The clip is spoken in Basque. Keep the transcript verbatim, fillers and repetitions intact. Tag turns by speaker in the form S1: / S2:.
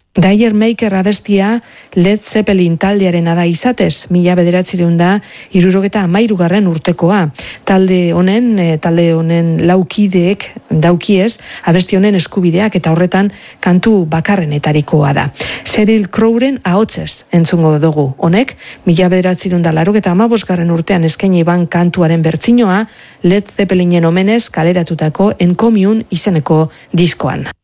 S1: Dire Maker abestia Led Zeppelin taldearena da izatez, mila bederatziehun da hirurogeta hamairugarren urtekoa. Talde honen, e, talde honen laukideek daukiez, abesti honen eskubideak eta horretan kantu bakarrenetarikoa da. Sheryl Crowren ahotsez entzungo dugu. Honek, mila bederatziehun da laurogeta hamabosgarren urtean eskaini ban kantuaren bertsinoa Led Zeppelinen omenez kaleratutako En Commune izeneko diskoan.